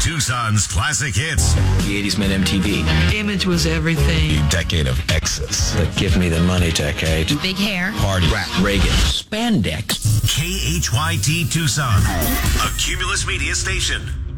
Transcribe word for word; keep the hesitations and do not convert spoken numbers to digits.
Tucson's classic hits. The eighties meant M T V. Image was everything. A decade of excess. The give me the money decade. Big hair. Party. Rap. Reagan. Spandex. K H Y T Tucson, a Cumulus Media station.